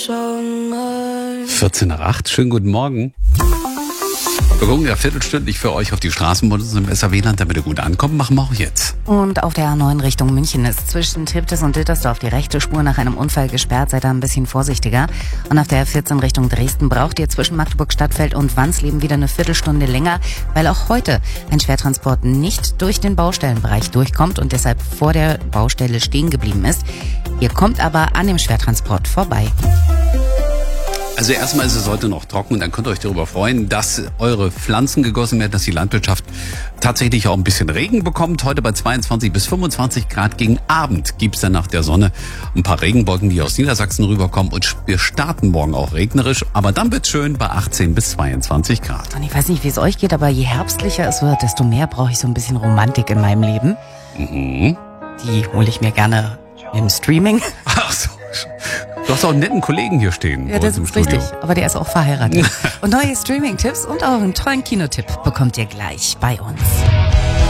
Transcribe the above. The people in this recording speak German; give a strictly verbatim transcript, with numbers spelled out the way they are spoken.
vierzehn nach acht, schönen guten Morgen. Wir gucken ja viertelstündlich für euch auf die Straßenbahn im S R W-Land, damit ihr gut ankommt, machen wir auch jetzt. Und auf der A neun Richtung München ist zwischen Triptis und Dittersdorf die rechte Spur nach einem Unfall gesperrt, seid da ein bisschen vorsichtiger. Und auf der R vierzehn Richtung Dresden braucht ihr zwischen Magdeburg-Stadtfeld und Wansleben wieder eine Viertelstunde länger, weil auch heute ein Schwertransport nicht durch den Baustellenbereich durchkommt und deshalb vor der Baustelle stehen geblieben ist. Ihr kommt aber an dem Schwertransport vorbei. Also erstmal ist es heute noch trocken und dann könnt ihr euch darüber freuen, dass eure Pflanzen gegossen werden, dass die Landwirtschaft tatsächlich auch ein bisschen Regen bekommt. Heute bei zweiundzwanzig bis fünfundzwanzig Grad. Gegen Abend gibt's dann nach der Sonne ein paar Regenwolken, die aus Niedersachsen rüberkommen. Und wir starten morgen auch regnerisch, aber dann wird's schön bei achtzehn bis zweiundzwanzig Grad. Und ich weiß nicht, wie es euch geht, aber je herbstlicher es wird, desto mehr brauche ich so ein bisschen Romantik in meinem Leben. Mhm. Die hole ich mir gerne im Streaming. Ach so. Du hast auch einen netten Kollegen hier stehen. Ja, das ist richtig. Aber der ist auch verheiratet. Und neue Streaming-Tipps und auch einen tollen Kinotipp bekommt ihr gleich bei uns.